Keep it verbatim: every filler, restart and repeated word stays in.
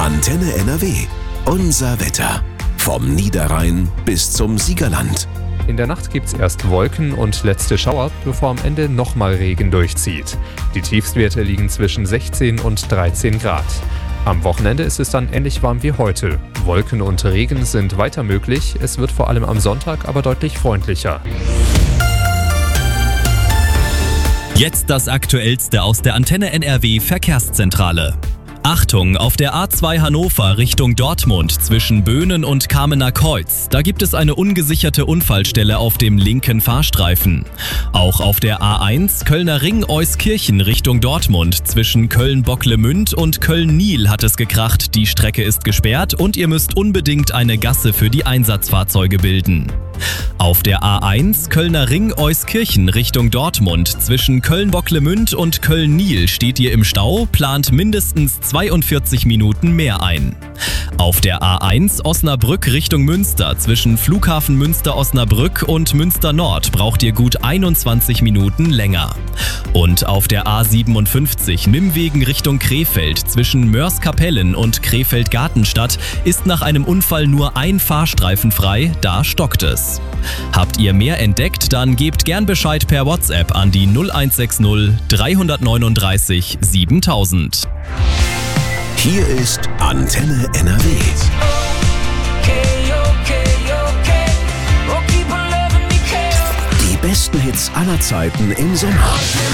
Antenne N R W. Unser Wetter. Vom Niederrhein bis zum Siegerland. In der Nacht gibt's erst Wolken und letzte Schauer, bevor am Ende nochmal Regen durchzieht. Die Tiefstwerte liegen zwischen sechzehn und dreizehn Grad. Am Wochenende ist es dann ähnlich warm wie heute. Wolken und Regen sind weiter möglich, es wird vor allem am Sonntag aber deutlich freundlicher. Jetzt das Aktuellste aus der Antenne N R W Verkehrszentrale. Achtung, auf der A zwei Hannover Richtung Dortmund zwischen Böhnen und Kamener Kreuz. Da gibt es eine ungesicherte Unfallstelle auf dem linken Fahrstreifen. Auch auf der A eins Kölner Ring Euskirchen Richtung Dortmund zwischen Köln-Bocklemünd und Köln-Niel hat es gekracht. Die Strecke ist gesperrt und ihr müsst unbedingt eine Gasse für die Einsatzfahrzeuge bilden. Auf der A eins Kölner Ring Euskirchen Richtung Dortmund zwischen Köln-Bocklemünd und Köln-Niel steht ihr im Stau, plant mindestens zweiundvierzig Minuten mehr ein. Auf der A eins Osnabrück Richtung Münster zwischen Flughafen Münster-Osnabrück und Münster Nord braucht ihr gut einundzwanzig Minuten länger. Und auf der A siebenundfünfzig Nimwegen Richtung Krefeld zwischen Mörs-Kapellen und Krefeld-Gartenstadt ist nach einem Unfall nur ein Fahrstreifen frei, da stockt es. Habt ihr mehr entdeckt, dann gebt gern Bescheid per WhatsApp an die null eins sechs null drei neun drei siebentausend. Hier ist Antenne N R W. Die besten Hits aller Zeiten im Sommer.